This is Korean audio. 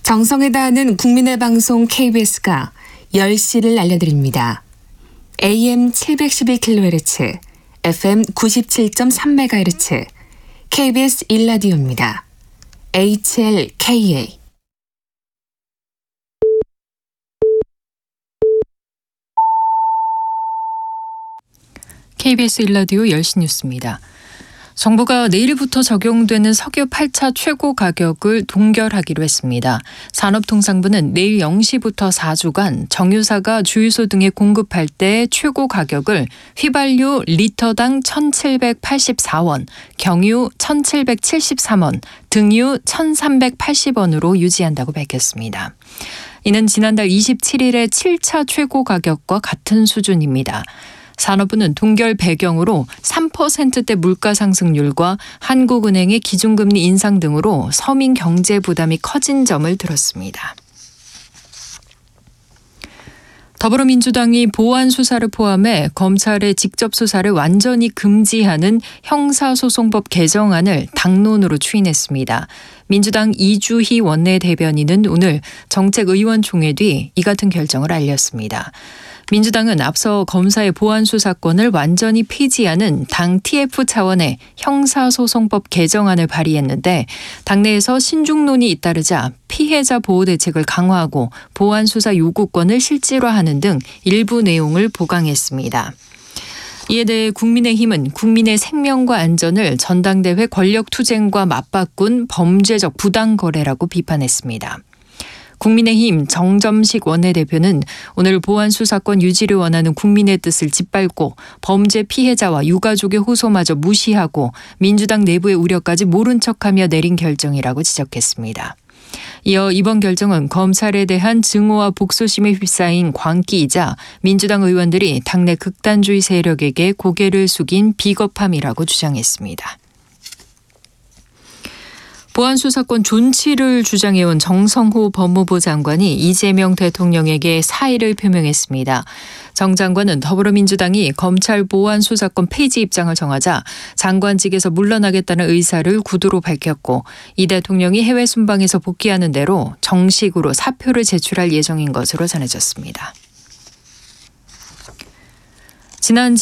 정성을 다하는 국민의 방송 KBS가 10시를 알려드립니다. AM 711kHz, FM 97.3MHz, KBS 1라디오입니다. HLKA. KBS 1라디오 10시 뉴스입니다. 정부가 내일부터 적용되는 석유 8차 최고 가격을 동결하기로 했습니다. 산업통상부는 내일 0시부터 4주간 정유사가 주유소 등에 공급할 때 최고 가격을 휘발유 리터당 1,784원, 경유 1,773원, 등유 1,380원으로 유지한다고 밝혔습니다. 이는 지난달 27일의 7차 최고 가격과 같은 수준입니다. 산업부는 동결 배경으로 3%대 물가 상승률과 한국은행의 기준금리 인상 등으로 서민 경제 부담이 커진 점을 들었습니다. 더불어민주당이 보안 수사를 포함해 검찰의 직접 수사를 완전히 금지하는 형사소송법 개정안을 당론으로 추인했습니다. 민주당 이주희 원내대변인은 오늘 정책의원총회 뒤 이 같은 결정을 알렸습니다. 민주당은 앞서 검사의 보안 수사권을 완전히 폐지하는 당 TF 차원의 형사소송법 개정안을 발의했는데 당내에서 신중론이 잇따르자 피해자 보호 대책을 강화하고 보안 수사 요구권을 실질화하는 등 일부 내용을 보강했습니다. 이에 대해 국민의힘은 국민의 생명과 안전을 전당대회 권력투쟁과 맞바꾼 범죄적 부당거래라고 비판했습니다. 국민의힘 정점식 원내대표는 오늘 보안 수사권 유지를 원하는 국민의 뜻을 짓밟고 범죄 피해자와 유가족의 호소마저 무시하고 민주당 내부의 우려까지 모른 척하며 내린 결정이라고 지적했습니다. 이어 이번 결정은 검찰에 대한 증오와 복수심에 휩싸인 광기이자 민주당 의원들이 당내 극단주의 세력에게 고개를 숙인 비겁함이라고 주장했습니다. 보안수사권 존치를 주장해온 정성호 법무부 장관이 이재명 대통령에게 사의를 표명했습니다. 정 장관은 더불어민주당이 검찰 보안수사권 폐지 입장을 정하자 장관직에서 물러나겠다는 의사를 구두로 밝혔고 이 대통령이 해외 순방에서 복귀하는 대로 정식으로 사표를 제출할 예정인 것으로 전해졌습니다. 지난